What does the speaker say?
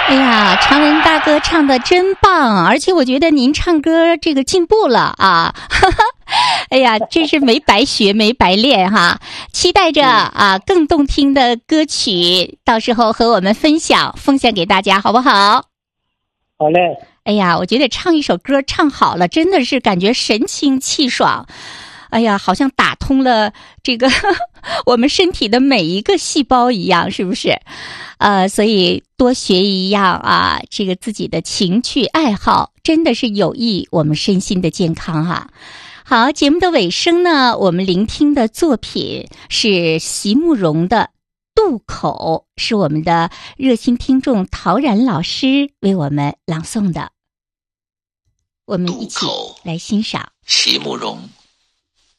哎呀，常文大哥唱的真棒，而且我觉得您唱歌这个进步了啊！哎呀，真是没白学没白练哈！期待着啊更动听的歌曲，到时候和我们分享，奉献给大家，好不好？ 好嘞。 哎呀，我觉得唱一首歌唱好了，真的是感觉神清气爽。哎呀，好像打通了这个我们身体的每一个细胞一样，是不是？所以多学一样啊，这个自己的情趣爱好真的是有益我们身心的健康哈。好，节目的尾声呢，我们聆听的作品是席慕容的《渡口》，是我们的热心听众陶然老师为我们朗诵的，我们一起来欣赏。 席慕容